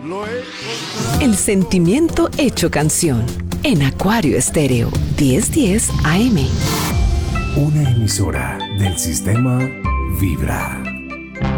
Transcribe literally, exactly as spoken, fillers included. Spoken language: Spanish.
lo he encontrado. El sentimiento hecho canción. En Acuario Estéreo, diez diez A M. Una emisora del sistema Vibra.